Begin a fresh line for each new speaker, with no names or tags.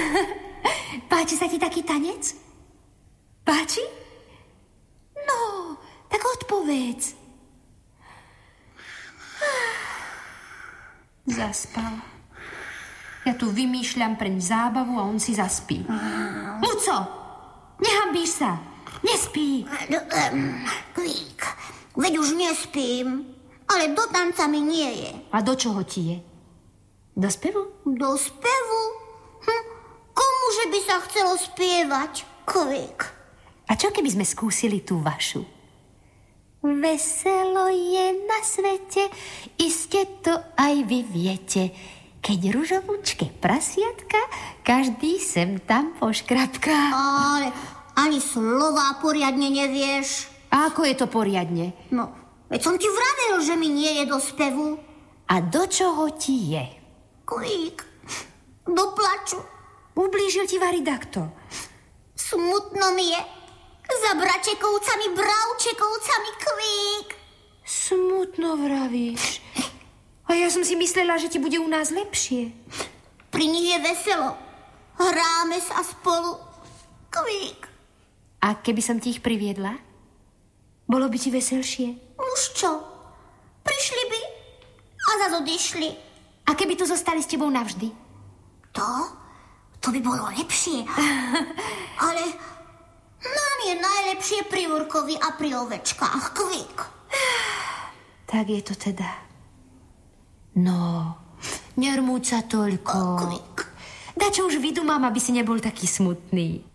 Páči sa ti taký tanec? Páči? No, tak odpovedz. Zaspal. Ja tu vymýšľam preň zábavu a on si zaspí. Luco, nehambíš sa. Nespí.
Kvík, veď už nespím, ale do tanca mi nie je.
A do čoho ti je? Do spevu?
Do spevu? Komuže by sa chcelo spievať, Kvík?
A čo keby sme skúsili tú vašu? Veselo je na svete, iste to aj vy viete. Keď ružovúčke prasiatka, každý sem tam poškrapká.
Ale ani slová poriadne nevieš.
A ako je to poriadne?
No, veď som ti vravel, že mi nie je do spevu.
A do čoho ti je?
Kvík, do plaču.
Ublížil ti Varidakto.
Smutno mi je. Za bračekovcami, bravčekovcami, Kvík.
Smutno vravíš. A ja som si myslela, že ti bude u nás lepšie.
Pri nich je veselo. Hráme sa spolu, Kvík.
A keby som ti ich priviedla? Bolo by ti veselšie?
Už čo? Prišli by a zase odišli.
A keby tu zostali s tebou navždy?
To by bolo lepšie. Ale nám je najlepšie pri Jurkovi a pri ovečkách, Kvík.
Tak je to teda. No, nermúť sa toľko.
Kvík.
Dačo už vydumám, aby si nebol taký smutný.